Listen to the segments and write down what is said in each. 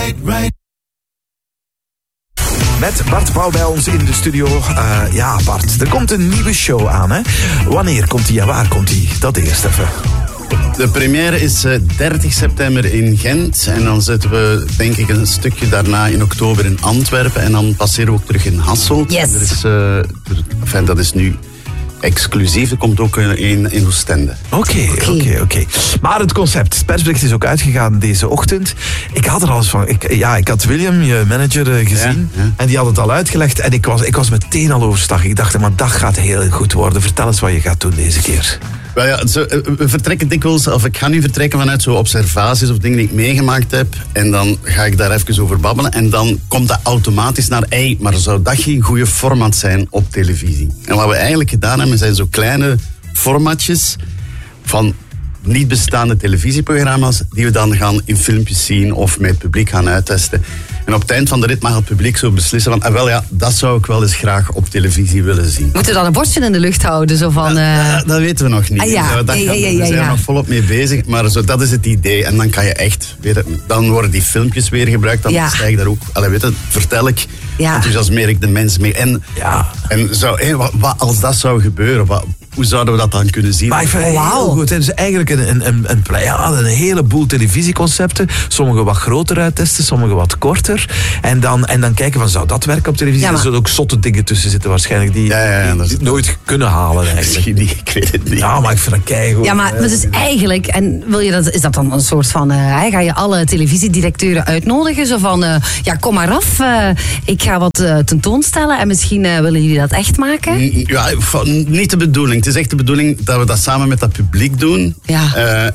Met Bart Pauw bij ons in de studio. Ja, Bart, er komt een nieuwe show aan, hè? Wanneer komt die en waar komt die? Dat eerst even. De première is 30 september in Gent. En dan zetten we, denk ik, een stukje daarna in oktober in Antwerpen. En dan passeren we ook terug in Hasselt. Yes. Dat is nu exclusief. Er komt ook in Oostende. Oké. Maar het concept, het persbericht is ook uitgegaan deze ochtend. Ik had er alles van. Ik had William, je manager, gezien. Ja. En die had het al uitgelegd. En ik was meteen al overstag. Ik dacht, maar dat gaat heel goed worden. Vertel eens wat je gaat doen deze keer. Wel ja, we vertrekken dikwijls, of ik ga nu vertrekken vanuit zo observaties of dingen die ik meegemaakt heb. En dan ga ik daar even over babbelen. En dan komt dat automatisch naar, maar zou dat geen goede format zijn op televisie? En wat we eigenlijk gedaan hebben, zijn zo kleine formatjes van niet bestaande televisieprogramma's die we dan gaan in filmpjes zien of met het publiek gaan uittesten. En op het eind van de rit mag het publiek zo beslissen van, dat zou ik wel eens graag op televisie willen zien. Moeten we dan een bordje in de lucht houden? Zo van, dat weten we nog niet. We zijn er nog volop mee bezig, maar dat is het idee. En dan kan je echt, dan worden die filmpjes weer gebruikt, dan stijg ik daar ook, vertel ik, enthousiasmeer ik de mensen mee. En wat als dat zou gebeuren, hoe zouden we dat dan kunnen zien? Maar ik vind het heel goed. Het is eigenlijk een heleboel televisieconcepten. Sommige wat groter uittesten, sommige wat korter. En dan kijken van, zou dat werken op televisie? Er zullen ook zotte dingen tussen zitten waarschijnlijk die nooit kunnen halen eigenlijk. Misschien niet, ik weet het niet. Ja, maar ik vind dat keigoed. Ja, maar dus eigenlijk, en is dat dan een soort van, ga je alle televisiedirecteuren uitnodigen? Zo van, kom maar af, ik ga wat tentoonstellen en misschien willen jullie dat echt maken? Ja, niet de bedoeling. Het is echt de bedoeling dat we dat samen met dat publiek doen. Ja.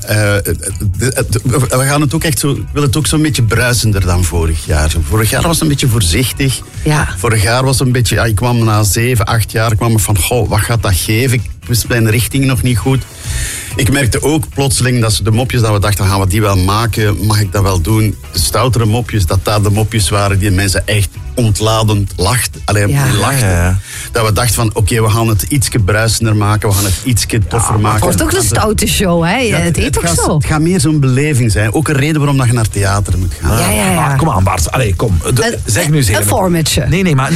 We gaan het ook echt zo, ik wil het ook zo'n beetje bruisender dan vorig jaar. Vorig jaar was het een beetje voorzichtig. Ja. Vorig jaar was het een beetje, ik kwam na 7, 8 jaar, kwam ik van, wat gaat dat geven? Ik wist mijn richting nog niet goed. Ik merkte ook plotseling dat de mopjes dat we dachten, gaan we die wel maken? Mag ik dat wel doen? De stoutere mopjes, dat daar de mopjes waren die mensen echt ontladend lachten. Ja. Dat we dachten van, we gaan het ietsje bruisender maken, we gaan het ietsje toffer maken. Het wordt toch een stoute show, hè? Het heet toch zo? Het gaat meer zo'n beleving zijn. Ook een reden waarom dat je naar theater moet gaan. Ja. Kom aan, Bart. Kom. Zeg nu eens even. Een formatje. Nee, maar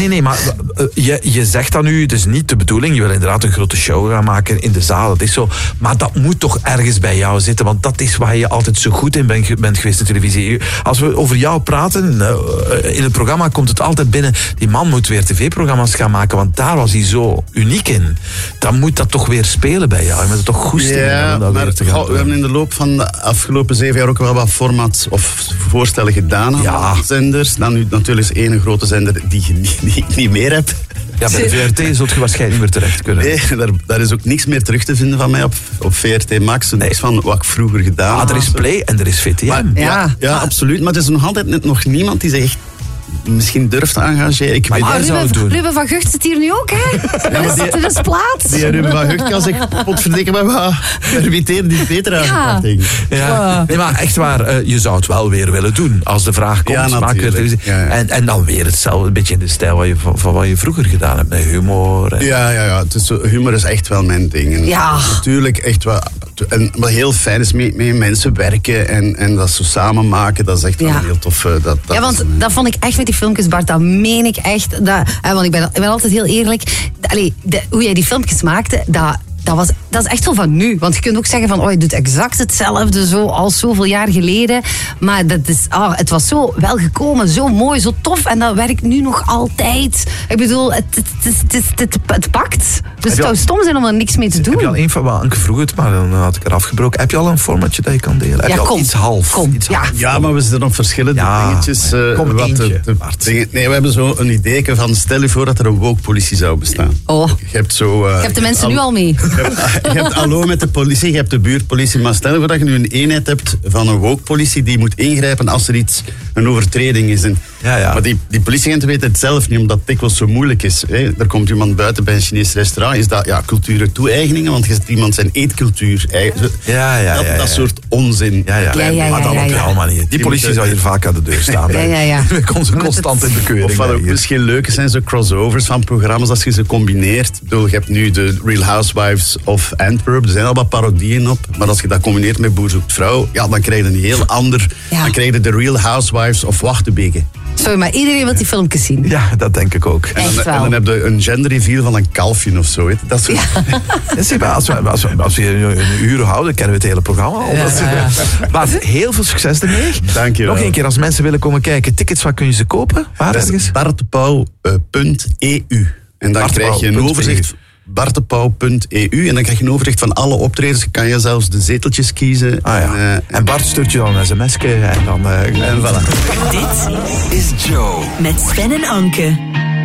je zegt dat nu, het is niet de bedoeling. Je wil inderdaad een grote show gaan maken in de zaal. Dat is zo. Maar dat moet toch ergens bij jou zitten, want dat is waar je altijd zo goed in bent geweest in televisie. Als we over jou praten, in het programma komt het altijd binnen. Die man moet weer tv-programma's gaan maken, want daar was hij zo uniek in. Dan moet dat toch weer spelen bij jou. Je moet het toch goed stellen. Ja, maar we hebben in de loop van de afgelopen 7 jaar ook wel wat formats of voorstellen gedaan aan zenders. Dan nu natuurlijk is één grote zender die je niet meer hebt. Ja, bij de VRT zult je waarschijnlijk niet meer terecht kunnen. Nee, daar is ook niks meer terug te vinden van mij op VRT Max. Niks van wat ik vroeger gedaan had. Er is Play en er is VTM. Ja, absoluut. Maar er is nog altijd nog niemand die zich echt misschien durft te engageren. Ruben van Gucht zit hier nu ook, hè? Er is plaats. Die Ruben van Gucht kan zich potverdikken met wat permitteren die beter aangepakt denk ik. Ja. Nee, maar echt waar, je zou het wel weer willen doen. Als de vraag komt, maak weer televisie. En dan weer hetzelfde, een beetje in de stijl van wat je vroeger gedaan hebt, met humor. Ja. Humor is echt wel mijn ding. En natuurlijk echt wel. En wat heel fijn is met mensen werken en dat zo samen maken, dat is echt wel heel tof. Want dat vond ik echt met die filmpjes, Bart, dat meen ik echt. Want ik ben altijd heel eerlijk. Hoe jij die filmpjes maakte, dat is echt zo van nu. Want je kunt ook zeggen van, je doet exact hetzelfde zo als zoveel jaar geleden. Maar het was zo wel gekomen, zo mooi, zo tof. En dat werkt nu nog altijd. Ik bedoel, het pakt. Dus het zou stom zijn om er niks mee te doen. Heb je al een van Anke vroeg het, maar dan had ik er afgebroken. Heb je al een formatje dat je kan delen? Heb je al iets half? Ja, maar we zitten op verschillende dingetjes. We hebben zo een idee van, stel je voor dat er een woke-politie zou bestaan. Je hebt de mensen nu al mee. Je hebt hallo met de politie, je hebt de buurtpolitie. Maar stel je voor dat je nu een eenheid hebt van een woke-politie die moet ingrijpen als er een overtreding is. En Ja. Maar die politieagenten weten het zelf niet, omdat het dikwijls zo moeilijk is. Hè. Er komt iemand buiten bij een Chinees restaurant. Is dat culturen toe-eigeningen? Want je zet iemand zijn eetcultuur. Dat soort onzin. Maar dat lukt allemaal niet. Die politie zou hier vaak aan de deur staan. We komen ze constant in de keuring. Of wat ook misschien leuk is, zijn zo crossovers van programma's als je ze combineert. Ik bedoel, je hebt nu de Real Housewives of Antwerp. Er zijn al wat parodieën op. Maar als je dat combineert met Boer zoekt vrouw, dan krijg je een heel ander... Ja. Dan krijg je de Real Housewives of Wachtebeke. Sorry, maar iedereen wil die filmpjes zien. Ja, dat denk ik ook. En dan heb je een gender reveal van een kalfje of zo. Weet je? Dat soort... Als we een uur houden, kennen we het hele programma al. Maar heel veel succes ermee. Dank je wel. Nog een keer, als mensen willen komen kijken, tickets, waar kun je ze kopen? Waar ergens? bartepauw.eu. En dan krijg je een overzicht... bartepauw.eu en dan krijg je een overzicht van alle optredens. Je kan je zelfs de zeteltjes kiezen. En Bart stuurt je dan een sms'je en dan... en voilà. Dit is Joe met Sven en Anke.